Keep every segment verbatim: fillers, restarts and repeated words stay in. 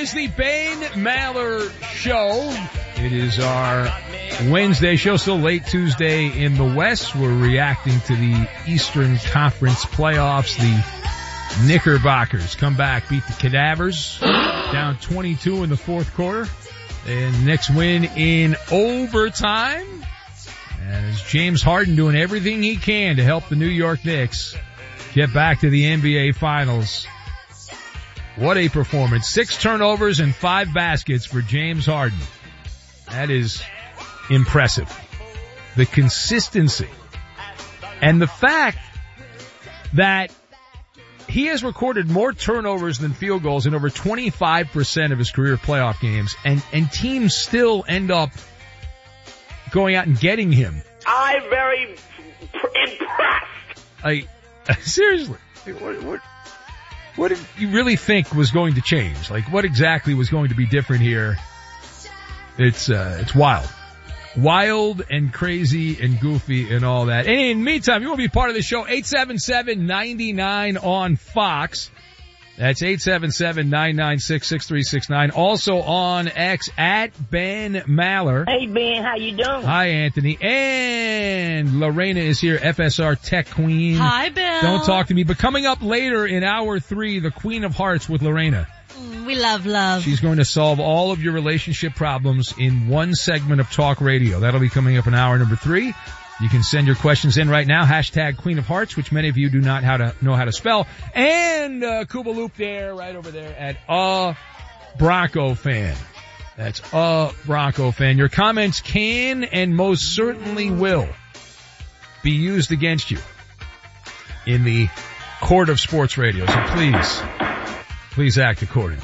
is the Ben Maller Show. It is our Wednesday show, still late Tuesday in the West. We're reacting to the Eastern Conference playoffs. The Knickerbockers come back, beat the Cadavers, down twenty-two in the fourth quarter. And Knicks win in overtime. And it's James Harden doing everything he can to help the New York Knicks get back to the N B A Finals. What a performance. Six turnovers and five baskets for James Harden. That is impressive. The consistency and the fact that he has recorded more turnovers than field goals in over twenty-five percent of his career playoff games, and, and teams still end up going out and getting him. I'm very impressed. Like, seriously, what, what, what did you really think was going to change? Like, what exactly was going to be different here? It's, uh, it's wild. Wild and crazy and goofy and all that. And in the meantime, you want to be part of the show, eight seven seven, nine nine on Fox. That's eight seven seven, nine nine six, six three six nine. Also on X at Ben Maller. Hey, Ben, how you doing? Hi, Anthony. And Lorena is here, F S R Tech Queen. Hi, Bill. Don't talk to me. But coming up later in hour three, the Queen of Hearts with Lorena. We love love. She's going to solve all of your relationship problems in one segment of talk radio. That'll be coming up in hour number three. You can send your questions in right now. Hashtag Queen of Hearts, which many of you do not how to know how to spell. And uh, Kuba Loop there, right over there at a Bronco fan. That's a Bronco fan. Your comments can and most certainly will be used against you in the court of sports radio. So please, please act accordingly.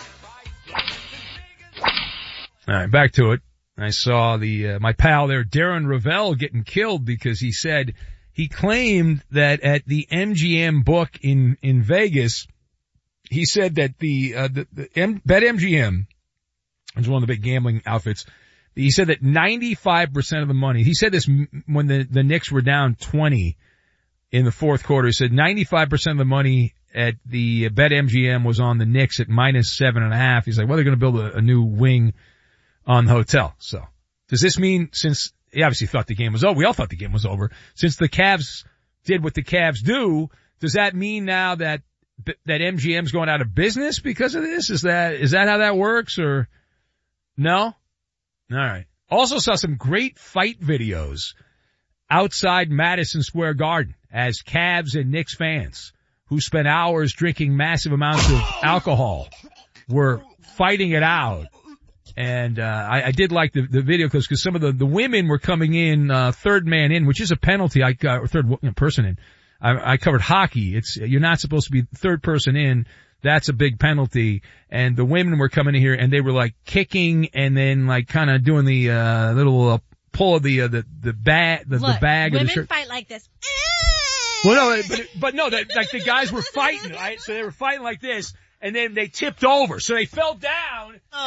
All right, back to it. I saw the, uh, my pal there, Darren Ravel, getting killed because he said, he claimed that at the M G M book in, in Vegas, he said that the, uh, the, the M, BetMGM, which is one of the big gambling outfits, he said that ninety-five percent of the money, he said this when the, the Knicks were down twenty in the fourth quarter, he said ninety-five percent of the money at the BetMGM was on the Knicks at minus seven and a half. He's like, well, they're going to build a, a new wing on the hotel. So does this mean, since he obviously thought the game was over, we all thought the game was over, since the Cavs did what the Cavs do, does that mean now that that M G M's going out of business because of this? Is that is that how that works, or no? All right. Also saw some great fight videos outside Madison Square Garden as Cavs and Knicks fans who spent hours drinking massive amounts of alcohol were fighting it out. And, uh, I, I did like the, the video because, cause some of the, the women were coming in, uh, third man in, which is a penalty. I got, or third you know, person in. I, I covered hockey. It's, you're not supposed to be third person in. That's a big penalty. And the women were coming in here and they were like kicking and then like kind of doing the, uh, little, uh, pull of the, uh, the, the bag, the, Look, the bag of the shirt. women fight like this. Well, no, but, but no, that, like the guys were fighting, right? So they were fighting like this and then they tipped over. So they fell down.